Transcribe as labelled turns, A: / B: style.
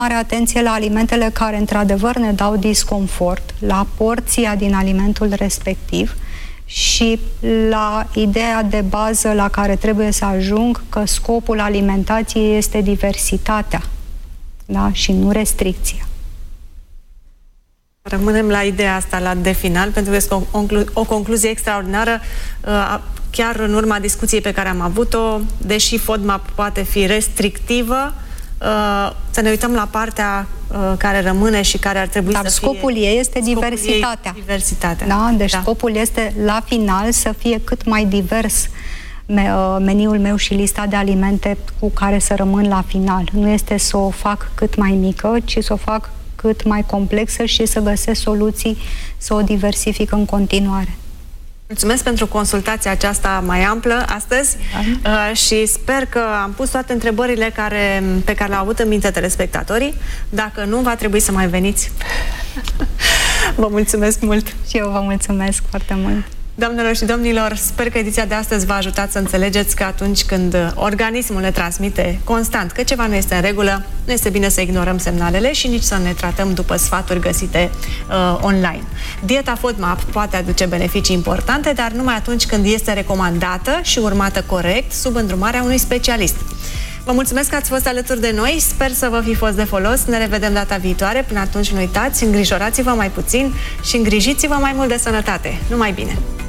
A: Mare atenție la alimentele care într-adevăr ne dau disconfort, la porția din alimentul respectiv și la ideea de bază la care trebuie să ajung, că scopul alimentației este diversitatea, da? Și nu restricția.
B: Rămânem la ideea asta de final, pentru că este o concluzie extraordinară. Chiar în urma discuției pe care am avut-o, deși FODMAP poate fi restrictivă, să ne uităm la partea care rămâne și care ar trebui să fie...
A: Scopul ei este diversitatea. Da? Deci scopul este, la final, să fie cât mai divers meniul meu și lista de alimente cu care să rămân la final. Nu este să o fac cât mai mică, ci să o fac cât mai complexă și să găsesc soluții să o diversific în continuare.
B: Mulțumesc pentru consultația aceasta mai amplă astăzi și sper că am pus toate întrebările pe care le-au avut în minte telespectatorii. Dacă nu, va trebui să mai veniți. Vă mulțumesc mult!
A: Și eu vă mulțumesc foarte mult!
B: Doamnelor și domnilor, sper că ediția de astăzi v-a ajutat să înțelegeți că atunci când organismul ne transmite constant că ceva nu este în regulă, nu este bine să ignorăm semnalele și nici să ne tratăm după sfaturi găsite online. Dieta FODMAP poate aduce beneficii importante, dar numai atunci când este recomandată și urmată corect sub îndrumarea unui specialist. Vă mulțumesc că ați fost alături de noi, sper să vă fi fost de folos, ne revedem data viitoare, până atunci nu uitați, îngrijorați-vă mai puțin și îngrijiți-vă mai mult de sănătate. Numai bine!